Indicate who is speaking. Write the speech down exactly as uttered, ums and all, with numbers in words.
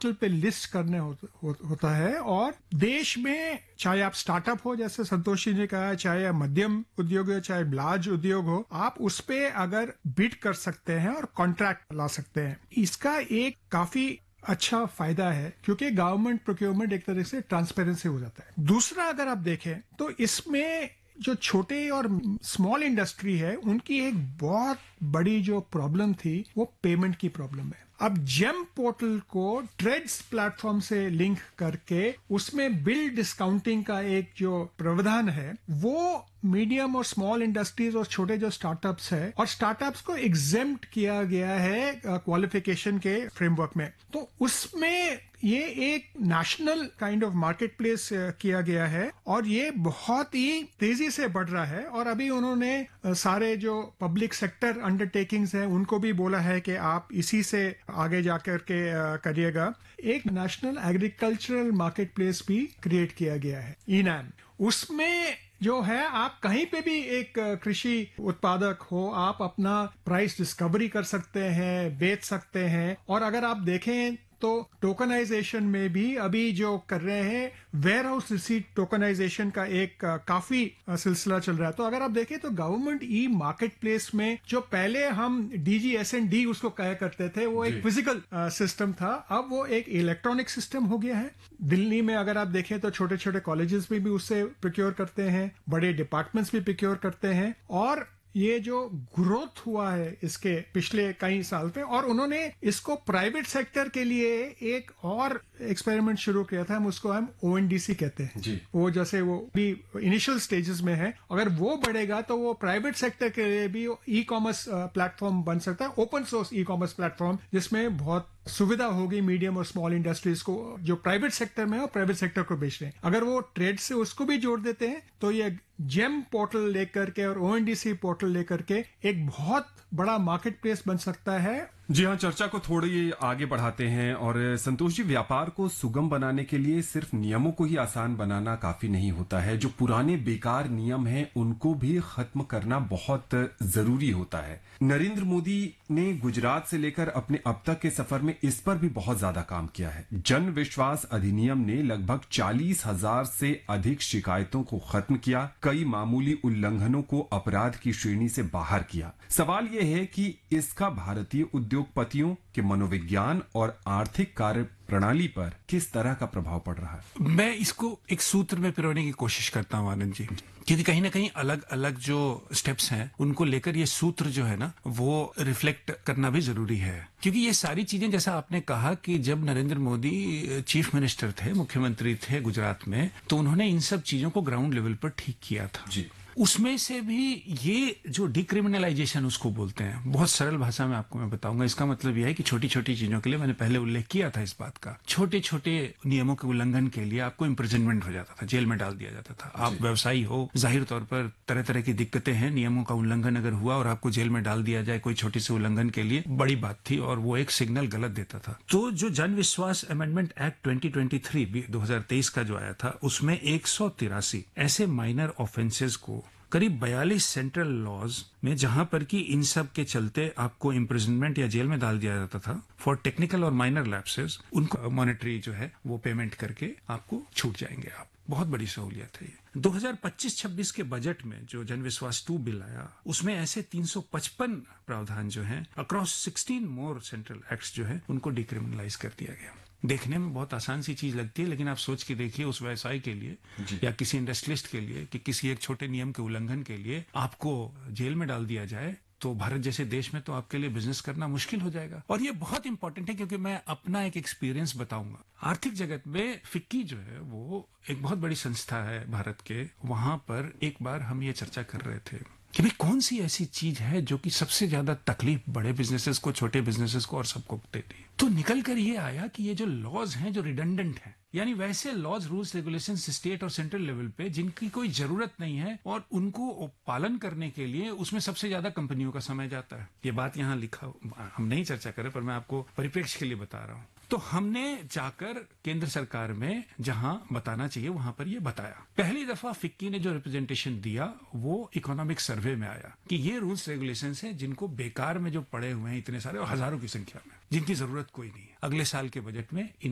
Speaker 1: Portal पे list करने हो, हो, होता है। और देश में चाहे आप स्टार्टअप हो, जैसे संतोष जी ने कहा, चाहे मध्यम उद्योग हो, चाहे लार्ज उद्योग हो, आप उस पे अगर बिड कर सकते हैं और कॉन्ट्रैक्ट ला सकते हैं। इसका एक काफी अच्छा फायदा है क्योंकि गवर्नमेंट प्रोक्योरमेंट एक तरह से ट्रांसपेरेंसी हो जाता है। दूसरा, अगर आप देखें तो इसमें जो छोटे और स्मॉल इंडस्ट्री है उनकी एक बहुत बड़ी जो प्रॉब्लम थी वो पेमेंट की प्रॉब्लम है। अब जेम पोर्टल को ट्रेड्स प्लेटफॉर्म से लिंक करके उसमें बिल डिस्काउंटिंग का एक जो प्रावधान है वो मीडियम और स्मॉल इंडस्ट्रीज और छोटे जो स्टार्टअप्स है और स्टार्टअप्स को एग्जेम्प्ट किया गया है क्वालिफिकेशन के फ्रेमवर्क में। तो उसमें ये एक national kind of market place किया गया है और ये बहुत ही तेजी से बढ़ रहा है। और अभी उन्होंने सारे जो पब्लिक सेक्टर अंडरटेकिंग्स हैं उनको भी बोला है कि आप इसी से आगे जाकर के करिएगा। एक नेशनल एग्रीकल्चरल मार्केट प्लेस भी क्रिएट किया गया है, ई नैम। उसमें जो है आप कहीं पे भी एक कृषि उत्पादक हो, आप अपना प्राइस डिस्कवरी कर सकते हैं, बेच सकते हैं। और अगर आप देखें तो टोकनाइजेशन में भी अभी जो कर रहे हैं वेयर हाउस रिसीट टोकनाइजेशन का एक काफी सिलसिला चल रहा है। तो अगर आप देखें तो गवर्नमेंट ई मार्केट प्लेस में जो पहले हम डीजी एस एंड डी उसको कहा करते थे वो एक फिजिकल सिस्टम था, अब वो एक इलेक्ट्रॉनिक सिस्टम हो गया है। दिल्ली में अगर आप देखें तो छोटे छोटे कॉलेजेस में भी उससे प्रोक्योर करते हैं, बड़े डिपार्टमेंट्स भी प्रोक्योर करते हैं। और ये जो ग्रोथ हुआ है इसके पिछले कई साल पे, और उन्होंने इसको प्राइवेट सेक्टर के लिए एक और एक्सपेरिमेंट शुरू किया था, हम उसको हम ओ एन डी सी कहते हैं जी। वो जैसे वो भी इनिशियल स्टेजेस में है, अगर वो बढ़ेगा तो वो प्राइवेट सेक्टर के लिए भी ई कॉमर्स प्लेटफॉर्म बन सकता है, open source e commerce platform, जिसमें बहुत सुविधा होगी मीडियम और स्मॉल इंडस्ट्रीज को जो प्राइवेट सेक्टर में है और प्राइवेट सेक्टर को बेच रहे हैं। अगर वो ट्रेड से उसको भी जोड़ देते हैं तो ये जेम पोर्टल लेकर के और O N D C portal लेकर के एक बहुत बड़ा मार्केट प्लेस बन सकता है।
Speaker 2: जी हाँ, चर्चा को थोड़ी आगे बढ़ाते हैं। और संतोष जी, व्यापार को सुगम बनाने के लिए सिर्फ नियमों को ही आसान बनाना काफी नहीं होता है, जो पुराने बेकार नियम हैं उनको भी खत्म करना बहुत जरूरी होता है। नरेंद्र मोदी ने गुजरात से लेकर अपने अब तक के सफर में इस पर भी बहुत ज्यादा काम किया है। जन विश्वास अधिनियम ने लगभग चालीस हजार से अधिक शिकायतों को खत्म किया, कई मामूली उल्लंघनों को अपराध की श्रेणी से बाहर किया। सवाल यह है कि इसका भारतीय उद्योगपतियों के मनोविज्ञान और आर्थिक कार्य प्रणाली पर किस तरह का प्रभाव पड़ रहा है?
Speaker 3: मैं इसको एक सूत्र में पिरोने की कोशिश करता हूं आनंद जी, क्योंकि कहीं ना कहीं अलग अलग जो स्टेप्स हैं उनको लेकर ये सूत्र जो है ना वो रिफ्लेक्ट करना भी जरूरी है। क्योंकि ये सारी चीजें, जैसा आपने कहा कि जब नरेंद्र मोदी चीफ मिनिस्टर थे, मुख्यमंत्री थे गुजरात में, तो उन्होंने इन सब चीजों को ग्राउंड लेवल पर ठीक किया था जी। उसमें से भी ये जो डिक्रिमिनलाइजेशन उसको बोलते हैं, बहुत सरल भाषा में आपको मैं बताऊंगा। इसका मतलब यह है कि छोटी छोटी चीजों के लिए, मैंने पहले उल्लेख किया था इस बात का, छोटे छोटे नियमों के उल्लंघन के लिए आपको इम्प्रिजनमेंट हो जाता था, जेल में डाल दिया जाता था। आप व्यवसायी हो, जाहिर तौर पर तरह तरह की दिक्कतें हैं, नियमों का उल्लंघन अगर हुआ और आपको जेल में डाल दिया जाए कोई छोटी से उल्लंघन के लिए, बड़ी बात थी और वो एक सिग्नल गलत देता था। तो जो जन विश्वास amendment act twenty twenty three दो हजार तेईस का जो आया था, उसमें एक सौ तिरासी ऐसे माइनर ऑफेंसेस को करीब बयालीस सेंट्रल लॉज में, जहां पर कि इन सब के चलते आपको इम्प्रिजनमेंट या जेल में डाल दिया जाता था फॉर टेक्निकल और माइनर लैप्सेस, उनको मॉनेटरी जो है वो पेमेंट करके आपको छूट जाएंगे आप। बहुत बड़ी सहूलियत है ये। दो हजार पच्चीस छब्बीस के बजट में जो जन विश्वास टू बिल आया, उसमें ऐसे तीन सौ पचपन प्रावधान जो हैं अक्रॉस सिक्सटीन मोर सेंट्रल एक्ट्स जो है उनको डिक्रिमिनलाइज कर दिया गया। देखने में बहुत आसान सी चीज लगती है, लेकिन आप सोच के देखिए उस व्यवसाय के लिए या किसी इंडस्ट्रियलिस्ट के लिए कि किसी एक छोटे नियम के उल्लंघन के लिए आपको जेल में डाल दिया जाए, तो भारत जैसे देश में तो आपके लिए बिजनेस करना मुश्किल हो जाएगा। और ये बहुत इंपॉर्टेंट है, क्योंकि मैं अपना एक एक्सपीरियंस बताऊंगा। आर्थिक जगत में फिक्की जो है वो एक बहुत बड़ी संस्था है भारत के, वहां पर एक बार हम ये चर्चा कर रहे थे कि भाई कौन सी ऐसी चीज है जो कि सबसे ज्यादा तकलीफ बड़े बिजनेसेस को, छोटे बिजनेसेस को और सबको देती है। तो निकल कर ये आया कि ये जो लॉज हैं जो रिडंडेंट हैं, यानी वैसे लॉज, रूल्स, रेगुलेशन स्टेट और सेंट्रल लेवल पे जिनकी कोई जरूरत नहीं है और उनको पालन करने के लिए उसमें सबसे ज्यादा कंपनियों का समय जाता है। ये बात यहाँ लिखा, हम नहीं चर्चा करें पर मैं आपको परिप्रेक्ष्य के लिए बता रहा हूँ। तो हमने जाकर केंद्र सरकार में जहां बताना चाहिए वहां पर ये बताया। पहली दफा फिक्की ने जो रिप्रेजेंटेशन दिया वो इकोनॉमिक सर्वे में आया कि ये रूल्स रेगुलेशंस हैं जिनको बेकार में जो पड़े हुए हैं इतने सारे और हजारों की संख्या में, जिनकी जरूरत कोई नहीं है। अगले साल के बजट में इन